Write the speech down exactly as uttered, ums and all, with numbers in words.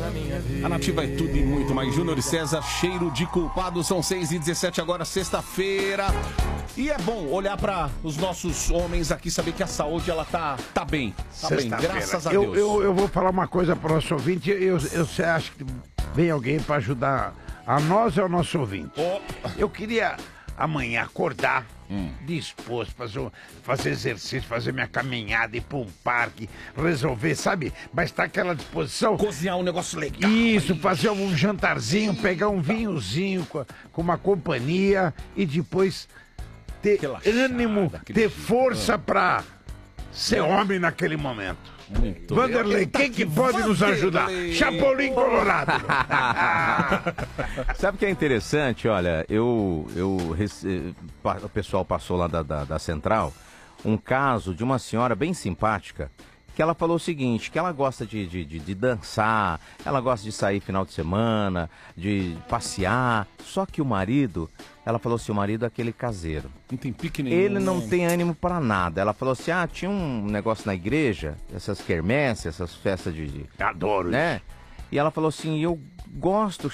A Nativa é tudo e muito mais. Júnior e César, cheiro de culpado. São seis e dezessete agora, sexta-feira. E é bom olhar para os nossos homens aqui, saber que a saúde, ela tá, tá bem. Tá bem, graças a eu, Deus. Eu, eu vou falar uma coisa para o nosso ouvinte. Eu, eu, eu acho que vem alguém para ajudar a nós e ao nosso ouvinte. Oh. Eu queria amanhã acordar hum. disposto, fazer, fazer exercício, fazer minha caminhada, ir para um parque, resolver, sabe? Mas tá aquela disposição. Cozinhar um negócio legal. Isso, fazer um jantarzinho, pegar um vinhozinho com, com uma companhia e depois ter Relaxada, ânimo, ter força para ser homem naquele momento. Muito Vanderlei, quem que pode nos ajudar? Chapolin Colorado. Sabe o que é interessante? Olha, eu, eu o pessoal passou lá da, da, da central um caso de uma senhora bem simpática que ela falou o seguinte, que ela gosta de, de, de, de dançar, ela gosta de sair final de semana, de passear, só que o marido, ela falou assim, o marido é aquele caseiro. Não tem pique nenhum. Ele não tem ânimo para nada. Ela falou assim, ah, tinha um negócio na igreja, essas quermesses, essas festas de... de Adoro né? E ela falou assim, eu gosto,